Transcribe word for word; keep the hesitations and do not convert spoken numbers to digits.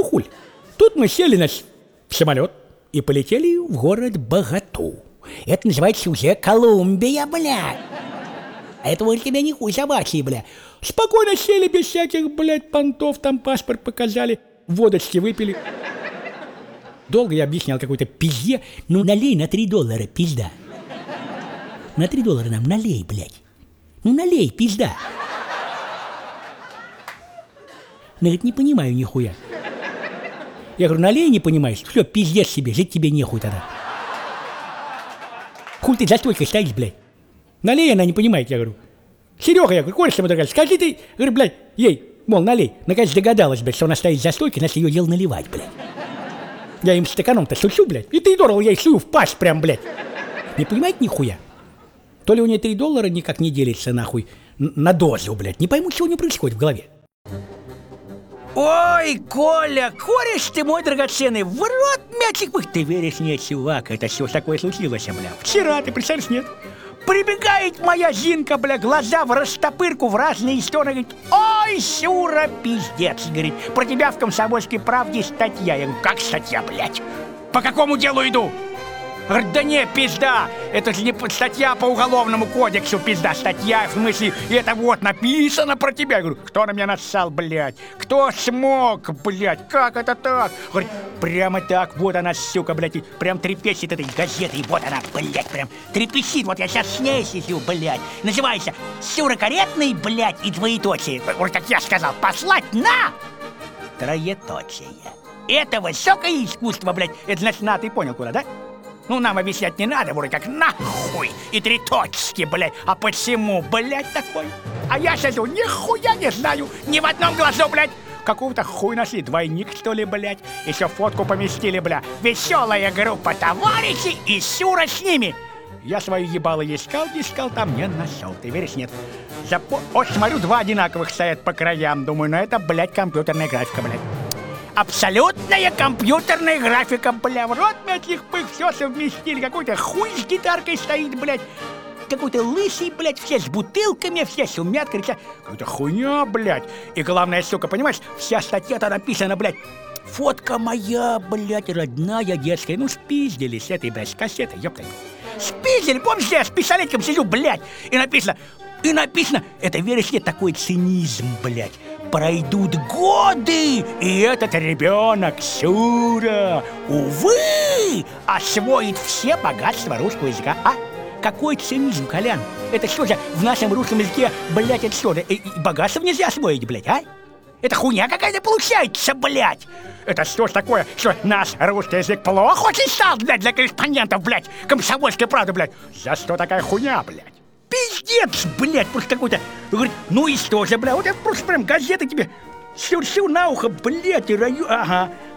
Ну хуль. Тут мы сели на самолет и полетели в город Боготу. Это называется уже Колумбия, бля. А это вот тебя не хуй собачий, бля. Спокойно сели без всяких, блядь, понтов, там паспорт показали, водочки выпили. Долго я объяснял какой-то пизде. Ну налей на три доллара, пизда. На три доллара нам налей, блядь. Ну налей, пизда. Она говорит, не понимаю нихуя. Я говорю, налей, не понимаешь? Все, пиздец себе, жить тебе нехуй тогда. Хуй ты за стойкой стоишь, блядь. Налей, она не понимает, я говорю. Серега, я говорю, кореш, дорогая, скажи ты, говорю, блядь, ей, мол, налей. Наконец догадалась, блядь, что она стоит за стойкой, значит, ее дело наливать, блядь. Я им стаканом-то сучу, блядь, и три доллара я ей сую в пасть прям, блядь. Не понимаете нихуя? То ли у нее три доллара никак не делится, нахуй, на дозу, блядь. Не пойму, что у нее происходит в голове. Ой, Коля, кореш ты мой драгоценный, в рот мячик. Ты веришь, нет, чувак, это все такое случилось, бля. Вчера, ты представляешь, нет? Прибегает моя Зинка, бля, глаза в растопырку в разные стороны, говорит, ой, Сюра, пиздец, говорит, про тебя в «Комсомольской правде» статья. Я говорю, как статья, блядь? По какому делу иду? Говорит, да не, пизда, это же не статья по уголовному кодексу, пизда, статья, в смысле, это вот написано про тебя. Я говорю, кто на меня нассал, блядь? Кто смог, блядь? Как это так? Говорит, прямо так, вот она, сука, блядь, прям трепещет этой газетой, вот она, блядь, прям трепещит, вот я сейчас с ней сижу, блядь. Называется «Сюра каретный, блядь, и двоеточие». Вот как я сказал, послать на троеточие. Это высокое искусство, блядь, это значит, на, ты понял, куда, да? Ну, нам объяснять не надо, вроде как нахуй и три точки, блядь. А почему, блядь, такой? А я сижу, нихуя не знаю, ни в одном глазу, блядь. Какого-то хуй нашли, двойник, что ли, блядь. Еще фотку поместили, бля. Веселая группа товарищей и Сюра с ними. Я свою ебало искал, искал, там не нашел. Ты веришь, нет? Запо... Вот, смотрю, два одинаковых стоят по краям. Думаю, ну это, блядь, компьютерная графика, блядь. Абсолютная компьютерная графика, бля, в рот мятых пых, все совместили. Какой-то хуй с гитаркой стоит, блядь. Какой-то лысый, блядь, все с бутылками, все шумят, кричат. Какая-то хуйня, блядь. И главное, сука, понимаешь, вся статья-то написана, блядь. Фотка моя, блядь, родная, детская. Ну, спиздили с этой, блядь, с кассетой, ёпта. Спиздили, помнишь, я с пистолетиком сижу, блядь. И написано, и написано, это, веришь, нет, такой цинизм, блядь. Пройдут годы, и этот ребенок, Сюра, увы, освоит все богатства русского языка. А? Какой цинизм, Колян? Это что же в нашем русском языке, блядь, это что? И, и богатство нельзя освоить, блядь, а? Это хуйня какая-то получается, блядь. Это что ж такое, что наш русский язык плохо очень стал, блядь, для корреспондентов, блядь, «Комсомольской правды», блядь. За что такая хуйня, блядь? Пиздец, блядь, просто какой-то. Говорит, ну и что же, блядь, вот я просто прям газеты тебе сюрсю на ухо, блядь, и раю. Ага,